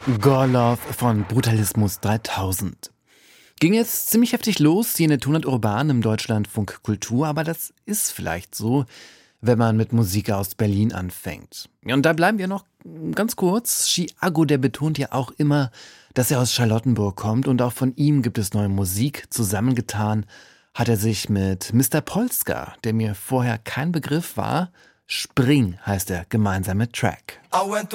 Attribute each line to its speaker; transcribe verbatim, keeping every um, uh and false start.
Speaker 1: Gorlov von Brutalismus dreitausend. Ging jetzt ziemlich heftig los, hier in der Tonart Urban im Deutschlandfunk Kultur, aber das ist vielleicht so, wenn man mit Musik aus Berlin anfängt. Ja, und da bleiben wir noch ganz kurz. Chiago, der betont ja auch immer, dass er aus Charlottenburg kommt und auch von ihm gibt es neue Musik. Zusammengetan hat er sich mit Mister Polska, der mir vorher kein Begriff war. Spring heißt der gemeinsame Track.